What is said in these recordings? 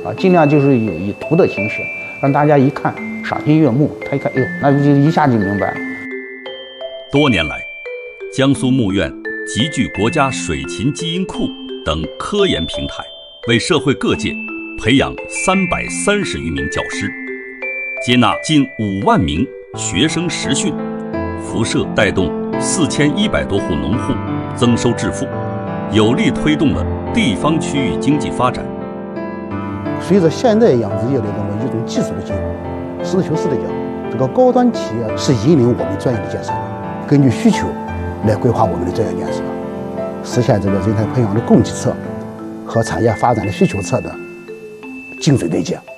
尽量就是以图的形式，让大家一看赏心悦目。他一看，哎呦，那就一下就明白了。 多年来，江苏牧院集聚国家水禽基因库等科研平台，为社会各界培养330余名教师，接纳近5万名学生实训，辐射带动4100多户农户增收致富，有力推动了地方区域经济发展。 随着现代养殖业的一种技术的进步，实事求是的讲，这个高端企业是引领我们专业的建设的，根据需求来规划我们的专业建设，实现这个人才培养的供给侧和产业发展的需求侧的精准对接。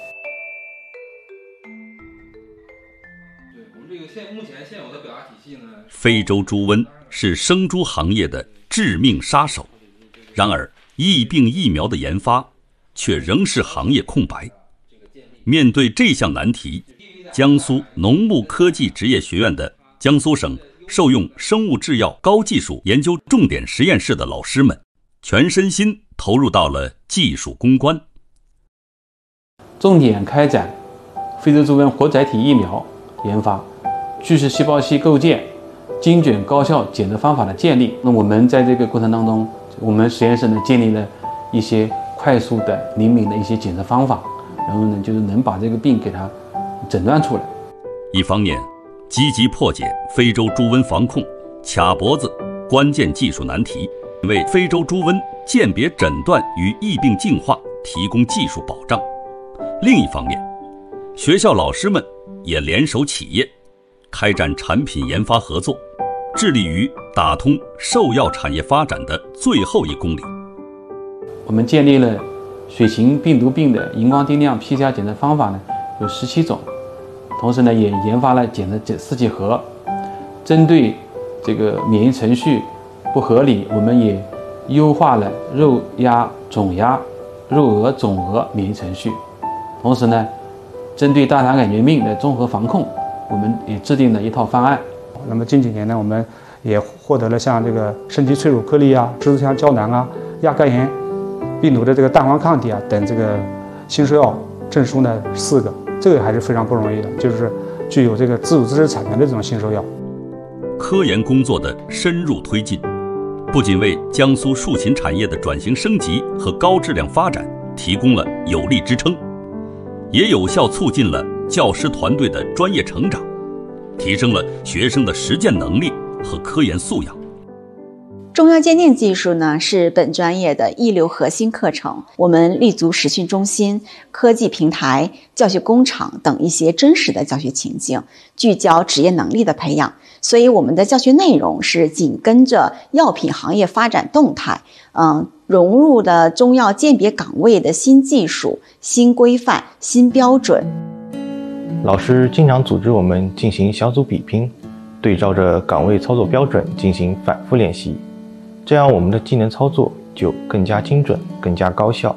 目前现有的表达体系呢， 非洲猪瘟是生猪行业的致命杀手，然而疫病疫苗的研发却仍是行业空白。面对这项难题，江苏农牧科技职业学院的江苏省受用生物制药高技术研究重点实验室的老师们，全身心投入到了技术攻关， 重点开展非洲猪瘟活载体疫苗研发、巨噬细胞器构建、精准高效检测方法的建立。那我们在这个过程当中，我们实验室呢建立了一些快速的、灵敏的一些检测方法，然后呢就是能把这个病给它诊断出来。 一方面积极破解非洲猪瘟防控卡脖子关键技术难题，为非洲猪瘟鉴别诊断与疫病净化提供技术保障。另一方面，学校老师们也联手企业，开展产品研发合作，致力于打通兽药产业发展的最后1公里。 我们建立了水禽病毒病的荧光定量 PCR 检测方法呢有17种，同时呢也研发了检测试剂盒。针对这个免疫程序不合理，我们也优化了肉鸭、种鸭、肉鹅、种鹅免疫程序。同时呢，针对大肠杆菌病的综合防控，我们也制定了一套方案。 那么近几年呢，我们也获得了像这个肾肌脆乳颗粒啊、蜘蛛腔胶囊啊、亚肝炎病毒的这个蛋黄抗体啊等这个新兽药证书呢4个，这个还是非常不容易的，就是具有这个自主知识产权的这种新兽药。 科研工作的深入推进，不仅为江苏畜禽产业的转型升级和高质量发展提供了有力支撑，也有效促进了教师团队的专业成长，提升了学生的实践能力和科研素养。 中药鉴定技术呢是本专业的一流核心课程，我们立足实训中心、科技平台、教学工厂等一些真实的教学情境，聚焦职业能力的培养。所以我们的教学内容是紧跟着药品行业发展动态，融入了中药鉴别岗位的新技术、新规范、新标准。 老师经常组织我们进行小组比拼，对照着岗位操作标准进行反复练习，这样我们的技能操作就更加精准、更加高效。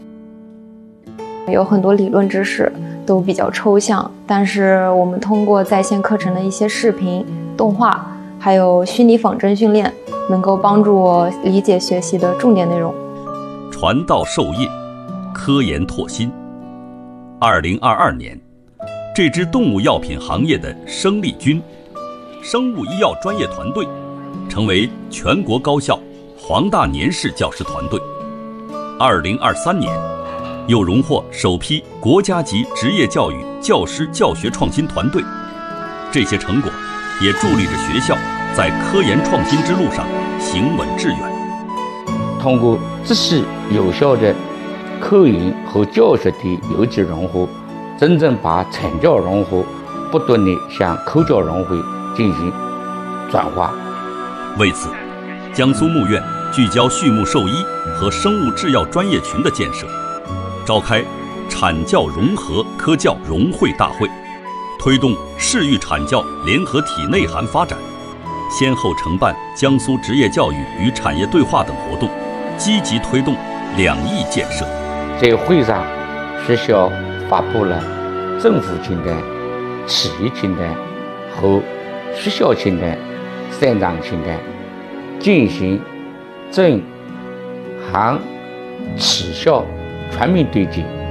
有很多理论知识都比较抽象，但是我们通过在线课程的一些视频、动画，还有虚拟仿真训练，能够帮助我理解学习的重点内容。 传道授业，科研拓新。2022年，这支动物药品行业的生力军——生物医药专业团队，成为全国高校黄大年市教师团队。2023年，又荣获首批国家级职业教育教师教学创新团队。这些成果也助力着学校在科研创新之路上行稳致远。 通过知识有效的科研和教学的有机融合，真正把产教融合不断地向科教融合进行转化。 为此，江苏牧院聚焦畜牧兽医和生物制药专业群的建设，召开产教融合科教融会大会，推动市域产教联合体内涵发展，先后承办江苏职业教育与产业对话等活动，积极推动两翼建设。 在会上，学校发布了政府清单、企业清单和学校清单3张清单，进行政、行、企校全面对接。